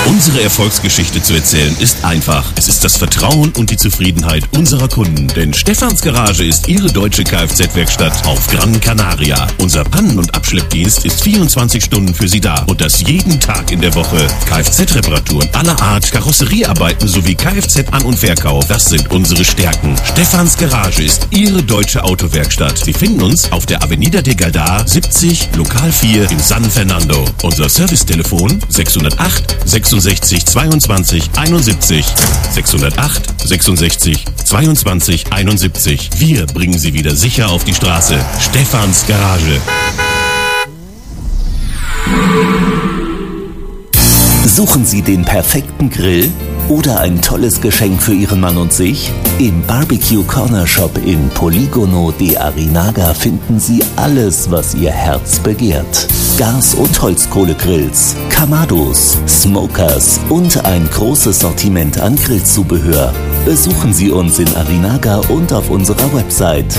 Unsere Erfolgsgeschichte zu erzählen ist einfach. Es ist das Vertrauen und die Zufriedenheit unserer Kunden. Denn Stefans Garage ist Ihre deutsche Kfz-Werkstatt auf Gran Canaria. Unser Pannen- und Abschleppdienst ist 24 Stunden für Sie da. Und das jeden Tag in der Woche. Kfz-Reparaturen aller Art, Karosseriearbeiten sowie Kfz-An- und Verkauf. Das sind unsere Stärken. Stefans Garage ist Ihre deutsche Autowerkstatt. Sie finden uns auf der Avenida de Galdar 70, Lokal 4 in San Fernando. Unser Servicetelefon 608 66 22 71 608 66 22 71. Wir bringen Sie wieder sicher auf die Straße. Stefans Garage. Suchen Sie den perfekten Grill oder ein tolles Geschenk für Ihren Mann und sich? Im Barbecue Corner Shop in Polígono de Arinaga finden Sie alles, was Ihr Herz begehrt. Gas- und Holzkohlegrills, Kamados, Smokers und ein großes Sortiment an Grillzubehör. Besuchen Sie uns in Arinaga und auf unserer Website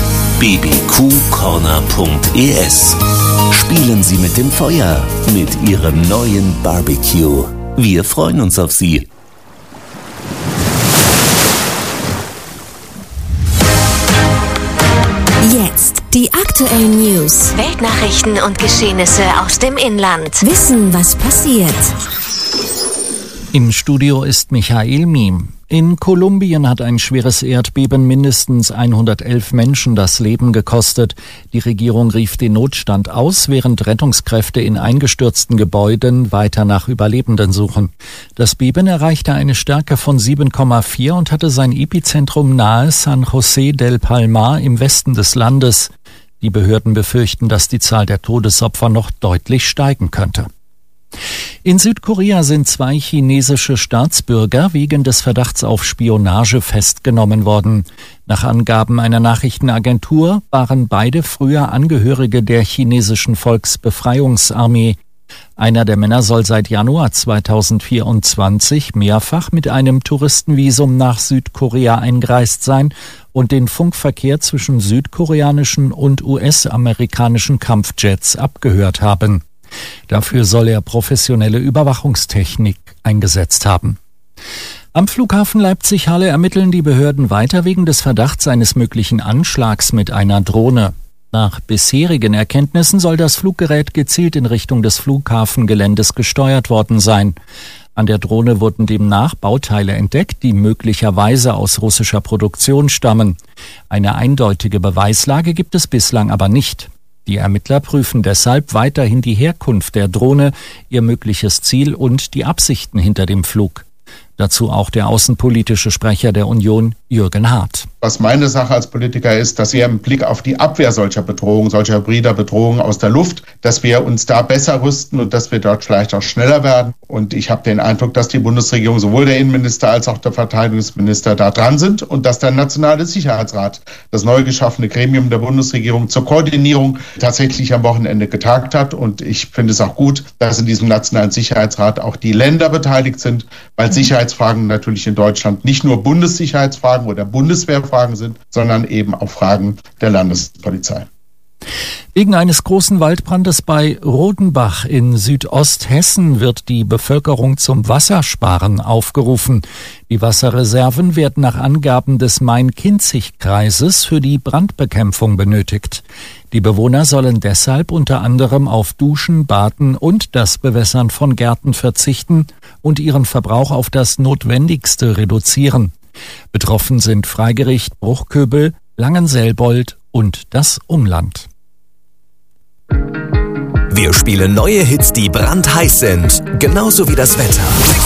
bbqcorner.es. Spielen Sie mit dem Feuer mit Ihrem neuen Barbecue. Wir freuen uns auf Sie. Jetzt die aktuellen News, Weltnachrichten und Geschehnisse aus dem Inland. Wissen, was passiert. Im Studio ist Michael Miem. In Kolumbien hat ein schweres Erdbeben mindestens 111 Menschen das Leben gekostet. Die Regierung rief den Notstand aus, während Rettungskräfte in eingestürzten Gebäuden weiter nach Überlebenden suchen. Das Beben erreichte eine Stärke von 7,4 und hatte sein Epizentrum nahe San José del Palmar im Westen des Landes. Die Behörden befürchten, dass die Zahl der Todesopfer noch deutlich steigen könnte. In Südkorea sind 2 chinesische Staatsbürger wegen des Verdachts auf Spionage festgenommen worden. Nach Angaben einer Nachrichtenagentur waren beide früher Angehörige der chinesischen Volksbefreiungsarmee. Einer der Männer soll seit Januar 2024 mehrfach mit einem Touristenvisum nach Südkorea eingereist sein und den Funkverkehr zwischen südkoreanischen und US-amerikanischen Kampfjets abgehört haben. Dafür soll er professionelle Überwachungstechnik eingesetzt haben. Am Flughafen Leipzig-Halle ermitteln die Behörden weiter wegen des Verdachts eines möglichen Anschlags mit einer Drohne. Nach bisherigen Erkenntnissen soll das Fluggerät gezielt in Richtung des Flughafengeländes gesteuert worden sein. An der Drohne wurden demnach Bauteile entdeckt, die möglicherweise aus russischer Produktion stammen. Eine eindeutige Beweislage gibt es bislang aber nicht. Die Ermittler prüfen deshalb weiterhin die Herkunft der Drohne, ihr mögliches Ziel und die Absichten hinter dem Flug. Dazu auch der außenpolitische Sprecher der Union, Jürgen Hart. Was meine Sache als Politiker ist, dass wir im Blick auf die Abwehr solcher Bedrohungen, solcher hybrider Bedrohungen aus der Luft, dass wir uns da besser rüsten und dass wir dort vielleicht auch schneller werden. Und ich habe den Eindruck, dass die Bundesregierung, sowohl der Innenminister als auch der Verteidigungsminister, da dran sind und dass der Nationale Sicherheitsrat, das neu geschaffene Gremium der Bundesregierung zur Koordinierung, tatsächlich am Wochenende getagt hat. Und ich finde es auch gut, dass in diesem Nationalen Sicherheitsrat auch die Länder beteiligt sind, weil Sicherheitsfragen natürlich in Deutschland nicht nur Bundessicherheitsfragen oder Bundeswehrfragen sind, sondern eben auch Fragen der Landespolizei. Wegen eines großen Waldbrandes bei Rodenbach in Südosthessen wird die Bevölkerung zum Wassersparen aufgerufen. Die Wasserreserven werden nach Angaben des Main-Kinzig-Kreises für die Brandbekämpfung benötigt. Die Bewohner sollen deshalb unter anderem auf Duschen, Baden und das Bewässern von Gärten verzichten und ihren Verbrauch auf das Notwendigste reduzieren. Betroffen sind Freigericht, Bruchköbel, Langenselbold und das Umland. Wir spielen neue Hits, die brandheiß sind, genauso wie das Wetter.